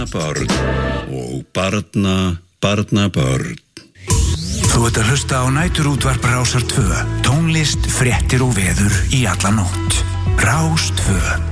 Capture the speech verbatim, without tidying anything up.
Börn og barna, barnabörn. Þú ert að hlusta á næturútvarp Rásar tvö. Tónlist, fréttir og veður í alla nótt. Rás tvö.